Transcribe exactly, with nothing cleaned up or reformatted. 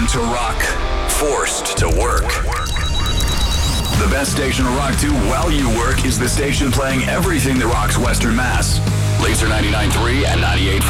to rock, forced to work. The best station to rock to while you work is the station playing everything that rocks Western Mass. Laser ninety-nine point three and ninety-eight point